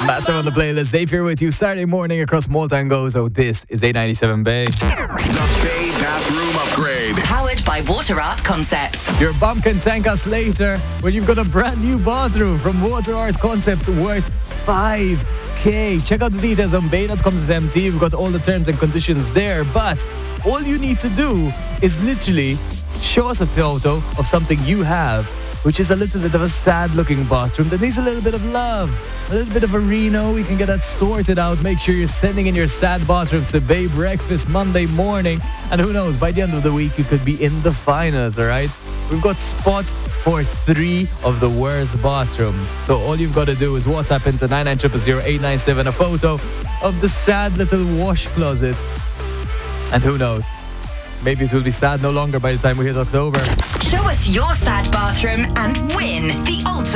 Massive on the playlist. Dave here with you Saturday morning across Malta and Gozo. This is 897 Bay. The Bay Bathroom Upgrade. Powered by Water Art Concepts. Your bum can thank us later when you've got a brand new bathroom from Water Art Concepts worth 5k. Check out the details on bay.com/mt. We've got all the terms and conditions there. But all you need to do is literally show us a photo of something you have, which is a little bit of a sad looking bathroom that needs a little bit of love, a little bit of a reno. We can get that sorted out. Make sure you're sending in your sad bathroom to Bay Breakfast Monday morning. And who knows, by the end of the week, you could be in the finals, all right? We've got spot for 3 of the worst bathrooms. So all you've got to do is WhatsApp into 9900897 a photo of the sad little wash closet. And who knows? Maybe it will be sad no longer by the time we hit October. Show us your sad bathroom and win the ultimate